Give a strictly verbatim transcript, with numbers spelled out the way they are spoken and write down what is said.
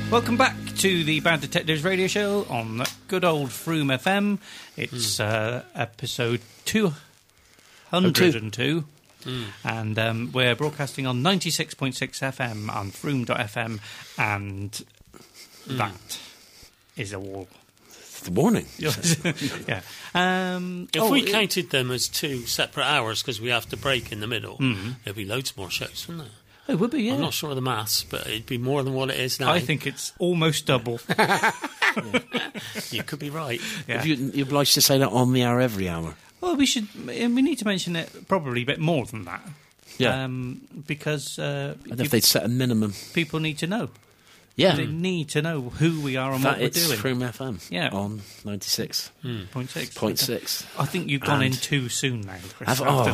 Welcome back to the Bad Detectives radio show on good old Froome F M. It's mm. uh, episode two hundred and two, mm. and um, we're broadcasting on ninety-six point six F M on froome dot f m, and mm. that is all. The morning. yeah. Um, if oh, we it, counted them as two separate hours because we have to break in the middle, mm. there'd be loads more shows, wouldn't there? It would be, yeah. I'm not sure of the maths, but it'd be more than what it is now. I think it's almost double. yeah. You could be right. Yeah. You, you're obliged to say that on the hour every hour. Well, we should. We need to mention it probably a bit more than that. Yeah. Um, because uh, and if they'd set a minimum, people need to know. Yeah. They need to know who we are and that what we're it's doing. Froome F M. Yeah. On ninety-six mm. point six. Point six. I think you've gone and in too soon now, Chris. Have, oh,